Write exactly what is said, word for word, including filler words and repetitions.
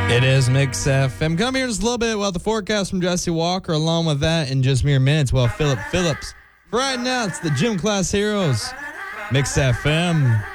It is Mix F M. Come here just a little bit while the forecast from Jesse Walker. Along with that, in just mere minutes, well, Philip Phillips. For right now, it's the Gym Class Heroes. Mix F M.